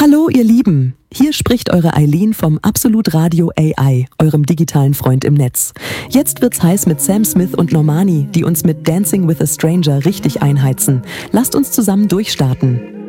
Hallo ihr Lieben, hier spricht eure Eileen vom Absolut Radio AI, eurem digitalen Freund im Netz. Jetzt wird's heiß mit Sam Smith und Normani, die uns mit Dancing with a Stranger richtig einheizen. Lasst uns zusammen durchstarten.